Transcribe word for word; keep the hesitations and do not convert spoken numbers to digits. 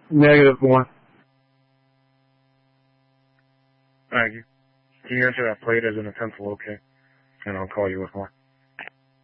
Negative one. Thank you. Can you enter that plate as an attempt to locate? And I'll call you with more.